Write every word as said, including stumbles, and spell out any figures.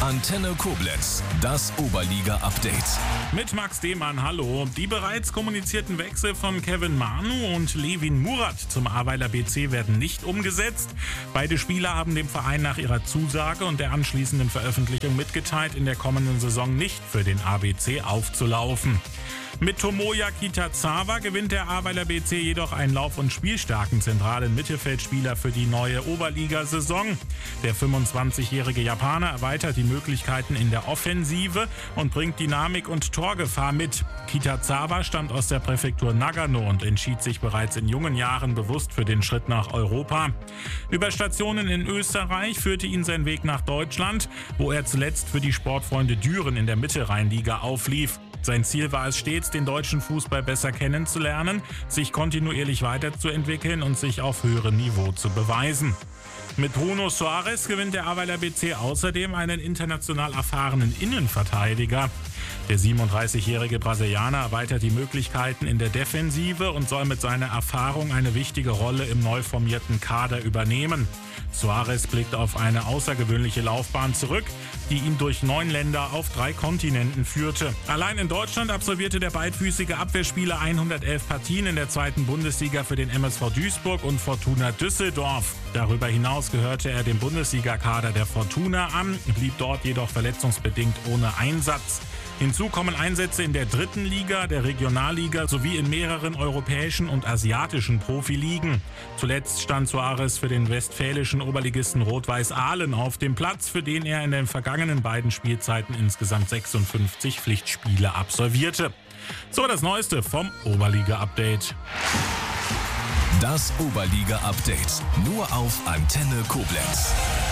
Antenne Koblenz, das Oberliga-Update. Mit Max Demann, hallo. Die bereits kommunizierten Wechsel von Kevin Manu und Levin Murat zum Ahrweiler B C werden nicht umgesetzt. Beide Spieler haben dem Verein nach ihrer Zusage und der anschließenden Veröffentlichung mitgeteilt, in der kommenden Saison nicht für den A B C aufzulaufen. Mit Tomoya Kitazawa gewinnt der Ahrweiler B C jedoch einen Lauf- und spielstarken zentralen Mittelfeldspieler für die neue Oberligasaison. Der fünfundzwanzigjährige Japaner erweitert die Möglichkeiten in der Offensive und bringt Dynamik und Torgefahr mit. Kitazawa stammt aus der Präfektur Nagano und entschied sich bereits in jungen Jahren bewusst für den Schritt nach Europa. Über Stationen in Österreich führte ihn sein Weg nach Deutschland, wo er zuletzt für die Sportfreunde Düren in der Mittelrheinliga auflief. Sein Ziel war es stets, den deutschen Fußball besser kennenzulernen, sich kontinuierlich weiterzuentwickeln und sich auf höherem Niveau zu beweisen. Mit Bruno Soares gewinnt der Ahrweiler B C außerdem einen international erfahrenen Innenverteidiger. Der siebenunddreißigjährige Brasilianer erweitert die Möglichkeiten in der Defensive und soll mit seiner Erfahrung eine wichtige Rolle im neu formierten Kader übernehmen. Soares blickt auf eine außergewöhnliche Laufbahn zurück, die ihn durch neun Länder auf drei Kontinenten führte. Allein in Deutschland absolvierte der beidfüßige Abwehrspieler hundertelf Partien in der zweiten Bundesliga für den M S V Duisburg und Fortuna Düsseldorf. Darüber hinaus gehörte er dem Bundesligakader der Fortuna an, blieb dort jedoch verletzungsbedingt ohne Einsatz. Hinzu kommen Einsätze in der dritten Liga, der Regionalliga sowie in mehreren europäischen und asiatischen Profiligen. Zuletzt stand Soares für den westfälischen Oberligisten Rot-Weiß Ahlen auf dem Platz, für den er in den vergangenen beiden Spielzeiten insgesamt sechsundfünfzig Pflichtspiele absolvierte. So das Neueste vom Oberliga-Update. Das Oberliga-Update nur auf Antenne Koblenz.